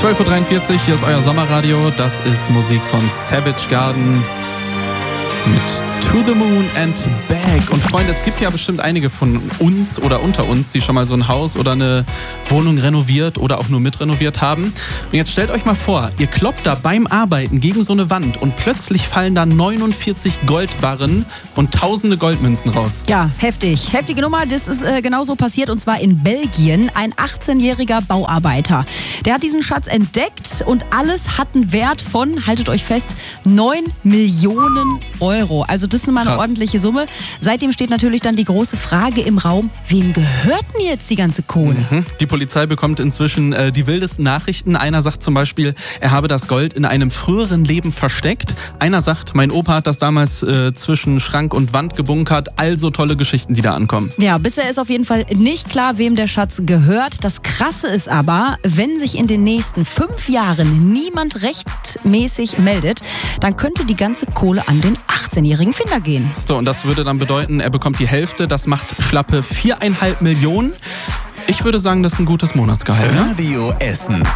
12.43 Uhr, hier ist euer Sommerradio. Das ist Musik von Savage Garden mit To the Moon and Back. Und Freunde, es gibt ja bestimmt einige von uns oder unter uns, die schon mal so ein Haus oder eine Wohnung renoviert oder auch nur mitrenoviert haben. Und jetzt stellt euch mal vor, ihr kloppt da beim Arbeiten gegen so eine Wand und plötzlich fallen da 49 Goldbarren und tausende Goldmünzen raus. Ja, heftig. Heftige Nummer, das ist genauso passiert und zwar in Belgien. Ein 18-jähriger Bauarbeiter. Der hat diesen Schatz entdeckt und alles hat einen Wert von, haltet euch fest, 9 Millionen Euro. Also das ist mal eine ordentliche Summe. Seitdem steht natürlich dann die große Frage im Raum, wem gehört denn jetzt die ganze Kohle? Die Polizei bekommt inzwischen die wildesten Nachrichten. Einer sagt zum Beispiel, er habe das Gold in einem früheren Leben versteckt. Einer sagt, mein Opa hat das damals zwischen Schrank und Wand gebunkert. Also tolle Geschichten, die da ankommen. Ja, bisher ist auf jeden Fall nicht klar, wem der Schatz gehört. Das Krasse ist aber, wenn sich in den nächsten 5 Jahren niemand rechtmäßig meldet, dann könnte die ganze Kohle an den 18-jährigen Finder gehen. So, und das würde dann bedeuten, er bekommt die Hälfte. Das macht schlappe 4,5 Millionen. Ich würde sagen, das ist ein gutes Monatsgehalt. Radio Essen.